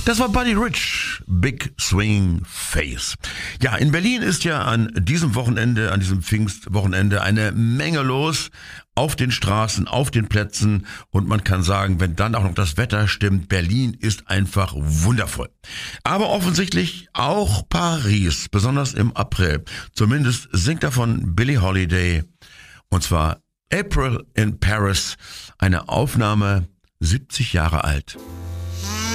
Das war Buddy Rich, Big Swing Face. Ja, in Berlin ist ja an diesem Wochenende, an diesem Pfingstwochenende eine Menge los. Auf den Straßen, auf den Plätzen. Und man kann sagen, wenn dann auch noch das Wetter stimmt, Berlin ist einfach wundervoll. Aber offensichtlich auch Paris, besonders im April. Zumindest singt davon Billie Holiday. Und zwar April in Paris, eine Aufnahme 70 Jahre alt.